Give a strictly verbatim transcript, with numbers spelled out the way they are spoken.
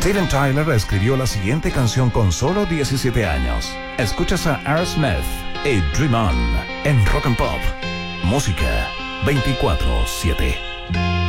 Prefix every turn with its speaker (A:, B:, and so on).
A: Steven Tyler escribió la siguiente canción con solo diecisiete años. Escuchas a Aerosmith y Dream On en Rock and Pop. Música veinticuatro siete.